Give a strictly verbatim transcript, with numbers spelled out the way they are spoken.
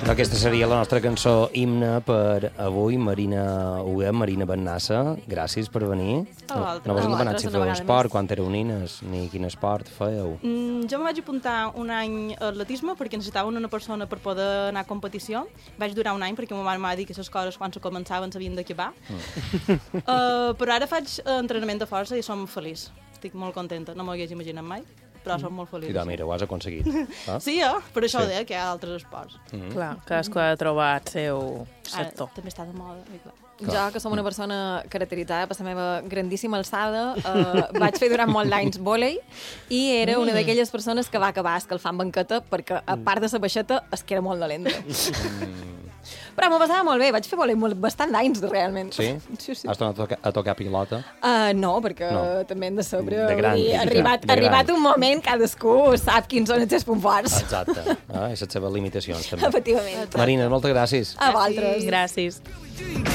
Aquesta seria la nostra cançó himne per avui. Marina Huguet, Marina Bennassa, gràcies per venir. No, no vos han demanat si feu esport, quan éreu nines, ni quin esport fèieu. Mm, jo me vaig apuntar un any a atletisme perquè necessitaven una persona per poder anar a competició. Vaig durar un any perquè ma mare m'ha dit que les coses quan se començaven s'havien d'acabar. Mm. uh, però ara faig entrenament de força i som feliç. Estic molt contenta, no m'ho hagués imaginat mai. Però som molt feliços. I doncs, mira, ho has aconseguit. Ah? Sí, eh? Per això Sí. ho deia, que hi ha altres esports. Mm. Clar, cadascú ha de trobar el seu sector. Ah, també està de moda. Eh, clar. Clar. Jo, que som una persona caracteritzada per la meva grandíssima alçada, eh, vaig fer durant molts anys vòlei i era una d'aquelles persones que va acabar escalfant banqueta perquè, a part de la baixeta, es que era molt dolenta. Mm. Però m'ho passava molt bé, vaig fer vòlei molt, bastant d'anys, realment. Sí? Sí, sí. Has tornat a tocar, a tocar pilota? Uh, no, perquè No. també hem de saber... De gran, dir, de arribat, gran. arribat un moment, cadascú sap quins són els seus punts forts. Exacte. Ah, i les seves limitacions, també. Efectivament. Marina, moltes gràcies. A vosaltres. Gràcies.